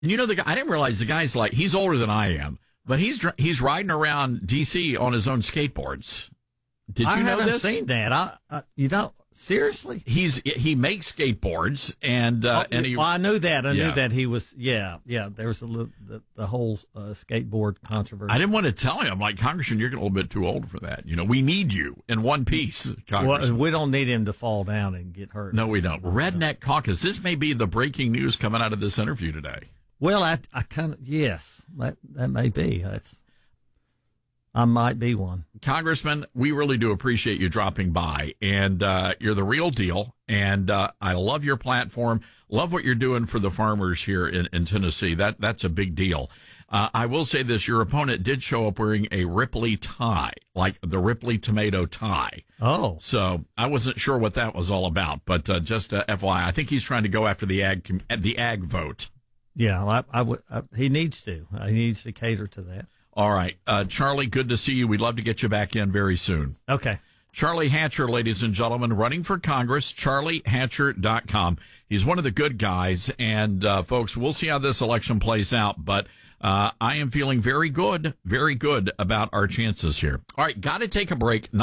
And the guy, I didn't realize the guy's he's older than I am, but he's riding around D.C. on his own skateboards. Did you know this? I haven't seen that. Seriously? He makes skateboards and I knew that. I knew that he was. Yeah. There was the whole skateboard controversy. I didn't want to tell him. I'm like, Congressman, you're a little bit too old for that. We need you in one piece, Congressman. Well, we don't need him to fall down and get hurt. No, we don't. Redneck Caucus. This may be the breaking news coming out of this interview today. Well, I kind of, yes, that may be. I might be one. Congressman, we really do appreciate you dropping by, and you're the real deal, and I love your platform, love what you're doing for the farmers here in Tennessee. That's a big deal. I will say this, your opponent did show up wearing a Ripley tie, like the Ripley tomato tie. Oh. So I wasn't sure what that was all about, but just FYI, I think he's trying to go after the ag vote. Yeah, he needs to. He needs to cater to that. All right. Charlie, good to see you. We'd love to get you back in very soon. Okay. Charlie Hatcher, ladies and gentlemen, running for Congress, charliehatcher.com. He's one of the good guys, and folks, we'll see how this election plays out, but I am feeling very good about our chances here. All right, got to take a break.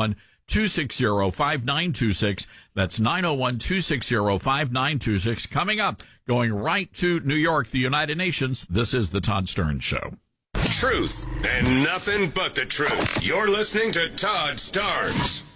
901-260-5926. That's 901-260-5926. Coming up, going right to New York, the United Nations, this is the Todd Stern Show. Truth and nothing but the truth. You're listening to Todd Starnes.